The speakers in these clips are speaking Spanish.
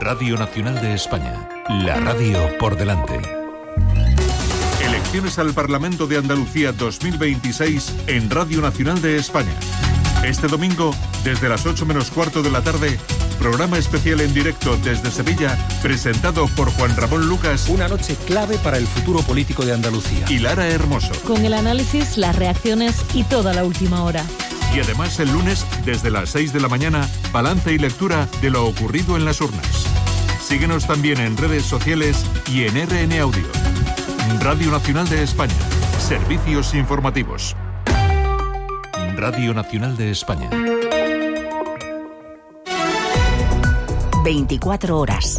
Radio Nacional de España, la radio por delante. Elecciones al Parlamento de Andalucía 2026 en Radio Nacional de España. Este domingo, desde las 8 menos cuarto de la tarde, programa especial en directo desde Sevilla, presentado por Juan Ramón Lucas. Una noche clave para el futuro político de Andalucía. Y Lara Hermoso. Con el análisis, las reacciones y toda la última hora. Y además el lunes, desde las 6 de la mañana, balance y lectura de lo ocurrido en las urnas. Síguenos también en redes sociales y en RN Audio. Radio Nacional de España. Servicios informativos. Radio Nacional de España. 24 horas.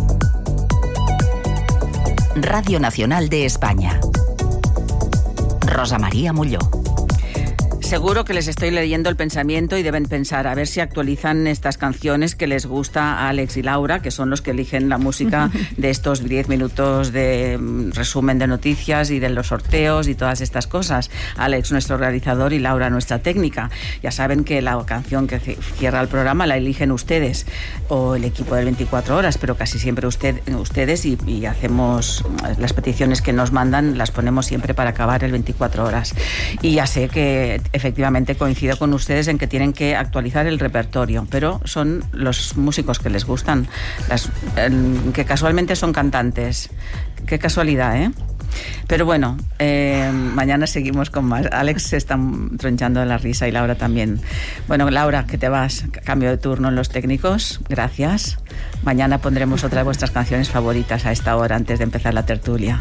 Radio Nacional de España. Rosa María Molló. Seguro que les estoy leyendo el pensamiento y deben pensar a ver si actualizan estas canciones que les gusta a Alex y Laura, que son los que eligen la música de estos 10 minutos de resumen de noticias y de los sorteos y todas estas cosas. Alex, nuestro realizador, y Laura, nuestra técnica. Ya saben que la canción que cierra el programa la eligen ustedes o el equipo del 24 horas, pero casi siempre ustedes y hacemos las peticiones que nos mandan, las ponemos siempre para acabar el 24 horas. Y ya sé que efectivamente coincido con ustedes en que tienen que actualizar el repertorio, pero son los músicos que les gustan, que casualmente son cantantes. Qué casualidad, ¿eh? Pero bueno, mañana seguimos con más. Alex se está tronchando de la risa y Laura también. Bueno, Laura, que te vas, cambio de turno en los técnicos, gracias. Mañana pondremos otra de vuestras canciones favoritas a esta hora antes de empezar la tertulia.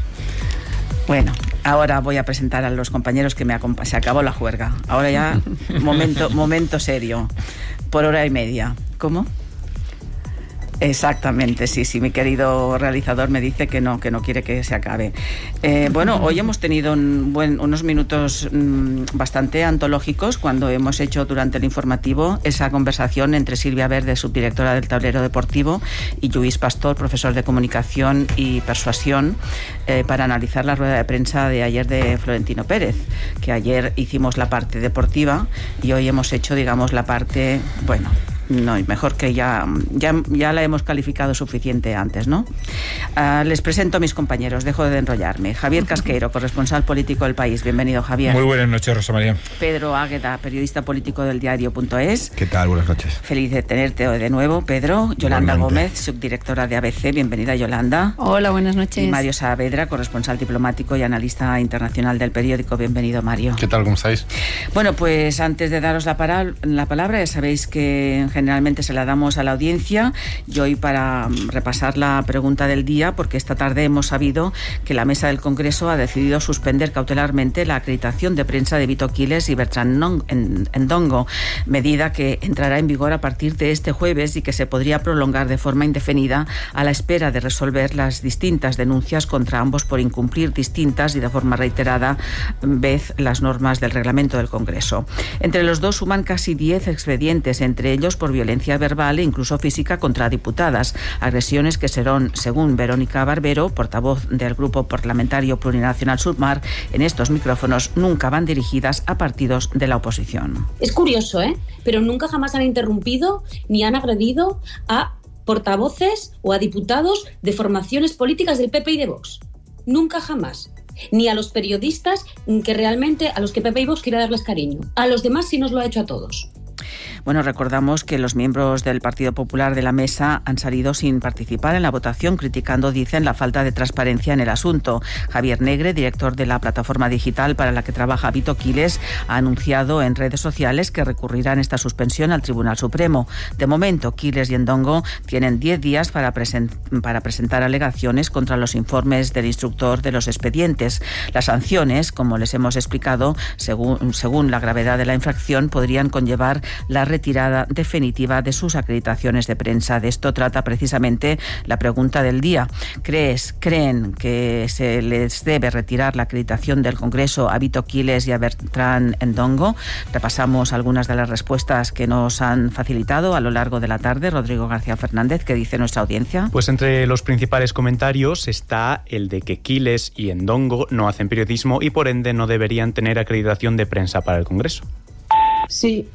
Bueno, ahora voy a presentar a los compañeros que me acompañan. Se acabó la juerga. Ahora ya, momento serio. Por hora y media. ¿Cómo? Exactamente, sí, mi querido realizador me dice que no quiere que se acabe. Bueno, hoy hemos tenido unos minutos bastante antológicos cuando hemos hecho durante el informativo esa conversación entre Silvia Verde, subdirectora del Tablero Deportivo, y Lluís Pastor, profesor de Comunicación y Persuasión, para analizar la rueda de prensa de ayer de Florentino Pérez, que ayer hicimos la parte deportiva y hoy hemos hecho, digamos, la parte, bueno... No, mejor que ya la hemos calificado suficiente antes, ¿no? Les presento a mis compañeros, dejo de enrollarme. Javier Casqueiro, corresponsal político del País. Bienvenido, Javier. Muy buenas noches, Rosa María. Pedro Águeda, periodista político del diario.es. ¿Qué tal? Buenas noches. Feliz de tenerte de nuevo, Pedro. Yolanda Gómez, subdirectora de ABC. Bienvenida, Yolanda. Hola, buenas noches. Y Mario Saavedra, corresponsal diplomático y analista internacional del periódico. Bienvenido, Mario. ¿Qué tal? ¿Cómo estáis? Bueno, pues antes de daros la palabra, ya sabéis que generalmente se la damos a la audiencia, y hoy para repasar la pregunta del día, porque esta tarde hemos sabido que la Mesa del Congreso ha decidido suspender cautelarmente la acreditación de prensa de Vito Quiles y Bertrand Ndongo, medida que entrará en vigor a partir de este jueves y que se podría prolongar de forma indefinida a la espera de resolver las distintas denuncias contra ambos por incumplir distintas y de forma reiterada vez las normas del reglamento del Congreso. Entre los dos suman casi 10 expedientes, entre ellos por violencia verbal e incluso física contra diputadas, agresiones que serán, según Verónica Barbero, portavoz del Grupo Parlamentario Plurinacional Sumar, en estos micrófonos nunca van dirigidas a partidos de la oposición. Es curioso, pero nunca jamás han interrumpido ni han agredido a portavoces o a diputados de formaciones políticas del PP y de Vox. Nunca jamás. Ni a los periodistas que realmente, a los que PP y Vox quiere darles cariño. A los demás sí nos lo ha hecho a todos. Bueno, recordamos que los miembros del Partido Popular de la Mesa han salido sin participar en la votación, criticando, dicen, la falta de transparencia en el asunto. Javier Negre, director de la plataforma digital para la que trabaja Vito Quiles, ha anunciado en redes sociales que recurrirán esta suspensión al Tribunal Supremo. De momento, Quiles y Ndongo tienen 10 días para presentar alegaciones contra los informes del instructor de los expedientes. Las sanciones, como les hemos explicado, según la gravedad de la infracción, podrían conllevar la retirada definitiva de sus acreditaciones de prensa. De esto trata precisamente la pregunta del día. ¿Creen que se les debe retirar la acreditación del Congreso a Vito Quiles y a Bertrand Ndongo? Repasamos algunas de las respuestas que nos han facilitado a lo largo de la tarde. Rodrigo García Fernández, ¿qué dice nuestra audiencia? Pues entre los principales comentarios está el de que Quiles y Ndongo no hacen periodismo y por ende no deberían tener acreditación de prensa para el Congreso. Sí,